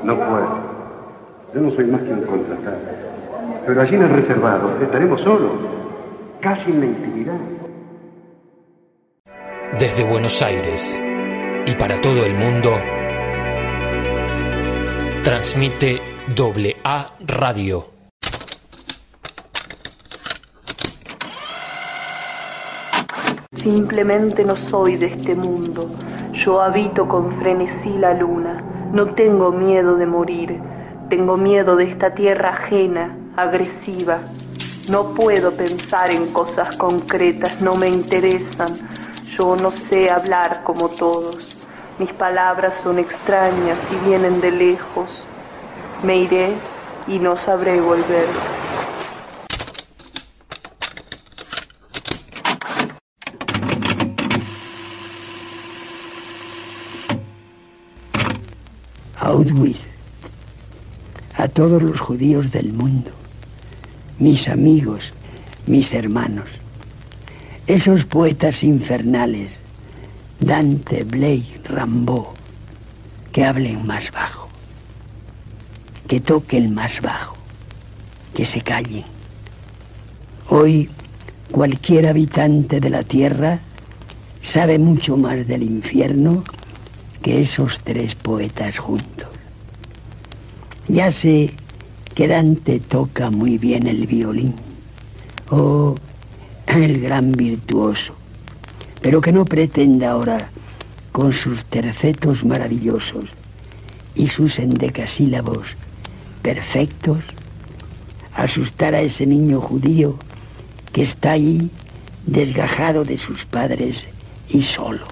No puedo. Yo no soy más que un contratado. Pero allí en el reservado estaremos solos, casi en la intimidad. Desde Buenos Aires y para todo el mundo, transmite AA Radio. Simplemente no soy de este mundo. Yo habito con frenesí la luna. No tengo miedo de morir. Tengo miedo de esta tierra ajena, agresiva. No puedo pensar en cosas concretas, no me interesan. Yo no sé hablar como todos. Mis palabras son extrañas y vienen de lejos. Me iré y no sabré volver. Auschwitz, a todos los judíos del mundo, mis amigos, mis hermanos, esos poetas infernales, Dante, Blake, Rimbaud, que hablen más bajo, que toquen más bajo, que se callen. Hoy cualquier habitante de la tierra sabe mucho más del infierno que esos tres poetas juntos. Ya sé que Dante toca muy bien el violín, el gran virtuoso, pero que no pretenda ahora, con sus tercetos maravillosos y sus endecasílabos perfectos, asustar a ese niño judío que está ahí desgajado de sus padres y solo,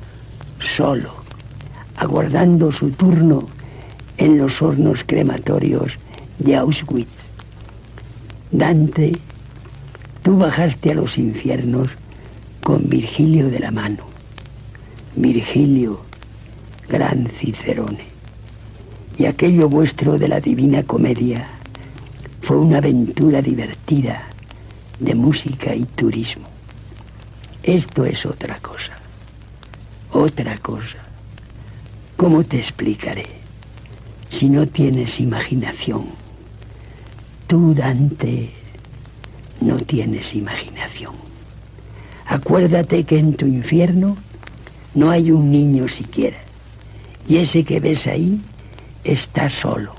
aguardando su turno en los hornos crematorios de Auschwitz. Dante, tú bajaste a los infiernos con Virgilio de la mano. Virgilio, gran Cicerone. Y aquello vuestro de la Divina Comedia fue una aventura divertida de música y turismo. Esto es otra cosa. Otra cosa. ¿Cómo te explicaré si no tienes imaginación? Tú, Dante, no tienes imaginación. Acuérdate que en tu infierno no hay un niño siquiera. Y ese que ves ahí está solo,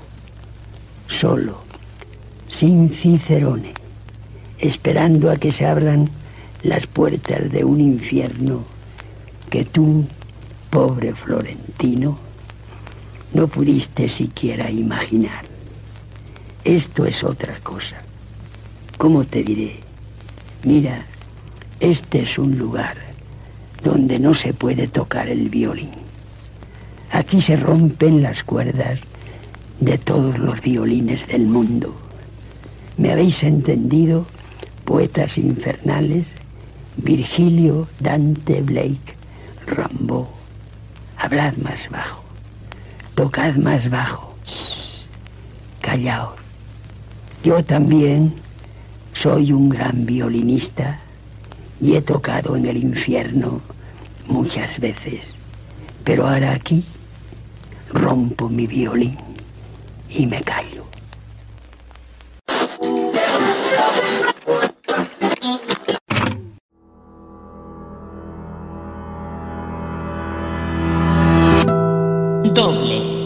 sin Cicerone, esperando a que se abran las puertas de un infierno que tú, pobre florentino, no pudiste siquiera imaginar. Esto es otra cosa. ¿Cómo te diré? Mira, este es un lugar donde no se puede tocar el violín. Aquí se rompen las cuerdas de todos los violines del mundo. ¿Me habéis entendido, poetas infernales? Virgilio, Dante, Blake, Rimbaud. Hablad más bajo, tocad más bajo, callaos. Yo también soy un gran violinista y he tocado en el infierno muchas veces, pero ahora aquí rompo mi violín y me callo. Doble